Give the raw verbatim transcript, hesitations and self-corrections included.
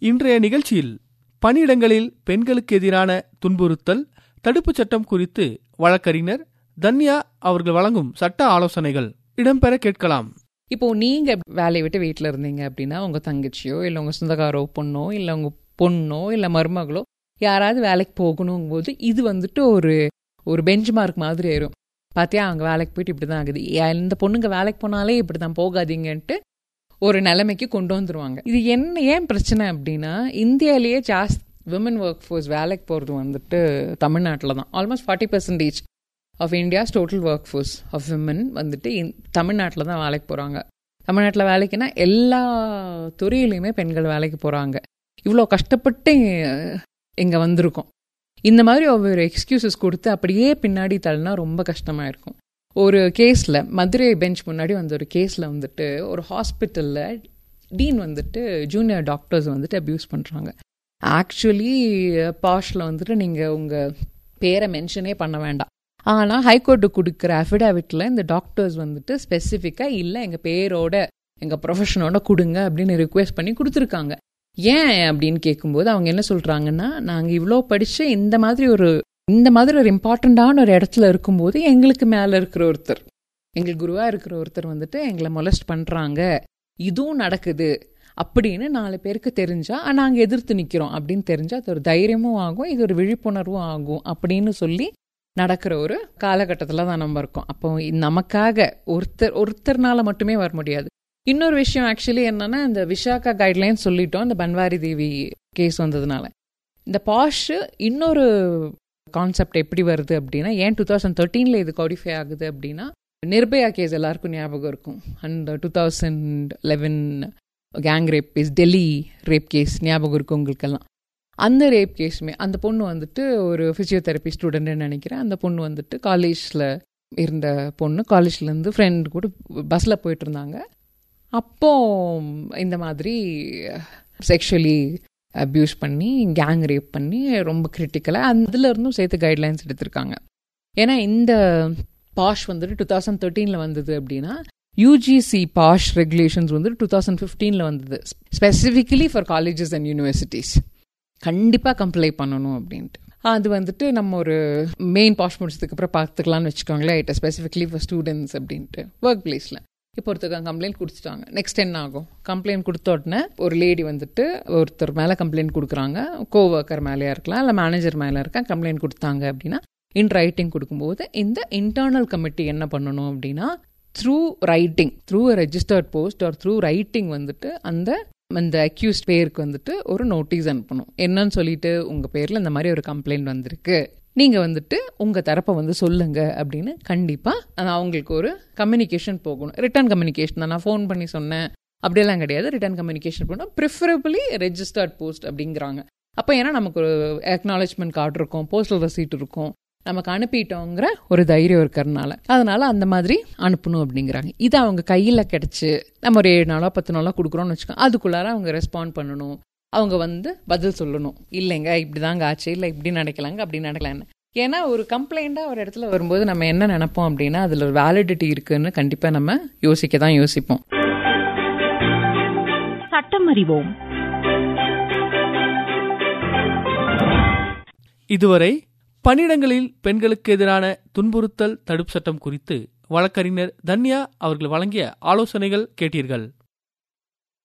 இன்றைய நிகழ்ச்சியில் பணியிடங்களில் பெண்களுக்கு எதிரான துன்புறுத்தல் தடுப்புச் சட்டம் குறித்து வழக்கறிஞர் தன்யா அவர்கள் வழங்கும் சட்ட ஆலோசனைகள் இடம்பெற கேட்கலாம். இப்போ நீங்க வேலையை விட்டு வீட்டில் இருந்தீங்க அப்படின்னா உங்க தங்கச்சியோ இல்லை உங்க சொந்தக்காரோ பொண்ணோ இல்லை உங்க பொண்ணோ இல்லை மருமகளோ யாராவது வேலைக்கு போகணும் போது இது வந்துட்டு ஒரு ஒரு பெஞ்ச் மார்க் மாதிரி ஆயிரும். பார்த்தியா அவங்க வேலைக்கு போயிட்டு இப்படி தான் ஆகுது, இந்த பொண்ணுங்க வேலைக்கு போனாலே இப்படி தான் போகாதீங்கன்ட்டு ஒரு நிலைமைக்கு கொண்டு வந்துருவாங்க. இது என்ன ஏன் பிரச்சனை அப்படின்னா, இந்தியாவிலேயே ஜாஸ்தி விமன் ஒர்க் ஃபோர்ஸ் வேலைக்கு போகிறது வந்துட்டு தமிழ்நாட்டில் தான். Almost forty percentage of India's total work force of women வந்துட்டு தமிழ்நாட்டில் தான் வேலைக்கு போகிறாங்க. தமிழ்நாட்டில் வேலைக்குன்னா எல்லா துறையிலையுமே பெண்கள் வேலைக்கு போகிறாங்க. இவ்வளோ கஷ்டப்பட்டு இங்கே வந்திருக்கோம். இந்த மாதிரி ஒவ்வொரு எக்ஸ்கியூசஸ் கொடுத்து அப்படியே பின்னாடி தள்ளினா ரொம்ப கஷ்டமாக இருக்கும். ஒரு கேஸில் மதுரை பெஞ்ச் முன்னாடி வந்த ஒரு கேஸில் வந்துட்டு ஒரு ஹாஸ்பிட்டலில் டீன் வந்துட்டு ஜூனியர் டாக்டர்ஸ் வந்துட்டு அப்யூஸ் பண்ணுறாங்க. ஆக்சுவலி பாஷில் வந்துட்டு நீங்கள் உங்கள் பேரை மென்ஷனே பண்ண வேண்டாம். ஆனால் ஹைகோர்ட்டுக்கு கொடுக்குற அஃபிடாவிட்டில் இந்த டாக்டர்ஸ் வந்துட்டு ஸ்பெசிஃபிக்காக இல்லை எங்கள் பேரோட எங்கள் ப்ரொஃபஷனோட கொடுங்க அப்படின்னு ரிக்வெஸ்ட் பண்ணி கொடுத்துருக்காங்க. ஏன் அப்படின்னு கேட்கும்போது அவங்க என்ன சொல்கிறாங்கன்னா, நாங்கள் இவ்வளோ படித்து இந்த மாதிரி ஒரு இந்த மாதிரி ஒரு இம்பார்ட்டண்ட்டான ஒரு இடத்துல இருக்கும்போது எங்களுக்கு மேலே இருக்கிற ஒருத்தர், எங்களுக்கு குருவாக இருக்கிற ஒருத்தர் வந்துட்டு எங்களை மொலஸ்ட் பண்ணுறாங்க, இதுவும் நடக்குது அப்படின்னு நாலு பேருக்கு தெரிஞ்சால் நாங்கள் எதிர்த்து நிற்கிறோம் அப்படின்னு தெரிஞ்சால் அது ஒரு தைரியமும் ஆகும், இது ஒரு விழிப்புணர்வும் ஆகும் அப்படின்னு சொல்லி நடக்கிற ஒரு காலகட்டத்தில் தான் நம்ம இருக்கோம். அப்போ நமக்காக ஒருத்தர் ஒருத்தர்னால மட்டுமே வர முடியாது. இன்னொரு விஷயம் ஆக்சுவலி என்னன்னா, இந்த விஷாகா கைட்லைன் சொல்லிட்டோம் இந்த பன்வாரி தேவி கேஸ் வந்ததுனால. இந்த பாஷ் இன்னொரு கான்செப்ட் எப்படி வருது அப்படின்னா, ஏன் டூ தௌசண்ட் தேர்ட்டீனில் இது கோடிஃபை ஆகுது அப்படின்னா, நிர்பயா கேஸ் எல்லாருக்கும் ஞாபகம் இருக்கும். And two thousand eleven gang rape case, Delhi rape case ஞாபகம் இருக்கும் உங்களுக்கெல்லாம். அந்த ரேப் கேஸுமே அந்த பொண்ணு வந்துட்டு ஒரு ஃபிசியோதெரப்பி ஸ்டூடெண்ட்னு நினைக்கிறேன். அந்த பொண்ணு வந்துட்டு காலேஜில் இருந்த பொண்ணு, காலேஜ்லேருந்து ஃப்ரெண்ட் கூட பஸ்ஸில் போயிட்டு இருந்தாங்க. அப்போ இந்த மாதிரி செக்ஷுவலி அப்யூஸ் பண்ணி கேங் ரேப் பண்ணி ரொம்ப கிரிட்டிக்கலாக அதுல இருந்தும் சேர்த்து கைட்லைன்ஸ் எடுத்திருக்காங்க. ஏன்னா இந்த பாஷ் வந்துட்டு டூ தௌசண்ட் தேர்ட்டீனில் வந்தது அப்படின்னா, யூஜிசி பாஷ் ரெகுலேஷன்ஸ் வந்து டூ தௌசண்ட் ஃபிஃப்டீனில் வந்தது specifically for colleges and universities. கண்டிப்பாக கம்ப்ளை பண்ணணும் அப்படின்ட்டு. அது வந்துட்டு நம்ம ஒரு மெயின் பாஷ் முடிச்சதுக்கு அப்புறம் பார்த்துக்கலாம்னு வச்சுக்கோங்களேன். இட் ஸ்பெசிஃபிக்லி ஃபார் ஸ்டூடெண்ட்ஸ் அப்படின்ட்டு ஒர்க் பிளேஸில். இப்போ ஒருத்தர் கம்ப்ளைண்ட் கொடுத்துட்டாங்க, நெக்ஸ்ட் என்ன ஆகும்? கம்ப்ளைண்ட் கொடுத்த உடனே ஒரு லேடி வந்துட்டு ஒருத்தர் மேலே கம்ப்ளைண்ட் கொடுக்குறாங்க, கோ ஒர்க்கர் மேலேயா இருக்கலாம் இல்லை மேனேஜர் மேலே இருக்கா, கம்ப்ளைண்ட் கொடுத்தாங்க அப்படின்னா இன் ரைட்டிங் கொடுக்கும்போது இந்த இன்டர்னல் கமிட்டி என்ன பண்ணணும் அப்படின்னா, through writing through registered post R through writing வந்துட்டு அந்த அந்த அக்யூஸ்ட் பேருக்கு வந்துட்டு ஒரு நோட்டீஸ் அனுப்பணும். என்னன்னு சொல்லிட்டு, உங்கள் பேரில் இந்த மாதிரி ஒரு கம்ப்ளைண்ட் வந்திருக்கு, நீங்கள் வந்துட்டு உங்கள் தரப்பை வந்து சொல்லுங்க அப்படின்னு கண்டிப்பாக அவங்களுக்கு ஒரு கம்யூனிகேஷன் போகணும். ரிட்டர்ன் கம்யூனிகேஷன் தான், நான் ஃபோன் பண்ணி சொன்னேன் அப்படியெல்லாம் கிடையாது. ரிட்டர்ன் கம்யூனிகேஷன் போனால் ப்ரிஃபரபிளி ரெஜிஸ்டர்ட் போஸ்ட் அப்படிங்கிறாங்க. அப்போ ஏன்னா நமக்கு ஒரு அக்னாலஜ்மெண்ட் கார்டு இருக்கும், போஸ்டல் ரெசீட் இருக்கும், நமக்கு அனுப்பிட்டோங்கிற ஒரு தைரியம் இருக்கிறதுனால அதனால அந்த மாதிரி அனுப்பணும் அப்படிங்கிறாங்க. இது அவங்க கையில் கிடச்சி நம்ம ஒரு ஏழு நாளோ பத்து நாளோ கொடுக்குறோன்னு வச்சுக்கோங்க, அதுக்குள்ளார அவங்க ரெஸ்பாண்ட் பண்ணணும், அவங்க வந்து பதில் சொல்லணும். இல்லைங்க இப்படிதாங்க ஆச்சு, இல்லை இப்படி நடக்கலாங்க அப்படி நடக்கலான்னு. ஏன்னா ஒரு கம்ப்ளைண்டாக ஒரு இடத்துல வரும்போது நம்ம என்ன நினைப்போம் அப்படின்னா, அதில் ஒரு வேலிடிட்டி இருக்குன்னு கண்டிப்பாக நம்ம யோசிக்க தான் யோசிப்போம். சட்டம் அறிவோம். இதுவரை பணியிடங்களில் பெண்களுக்கு எதிரான துன்புறுத்தல் தடுப்பு சட்டம் குறித்து வழக்கறிஞர் தன்யா அவர்கள் வழங்கிய ஆலோசனைகள் கேட்டீர்கள்.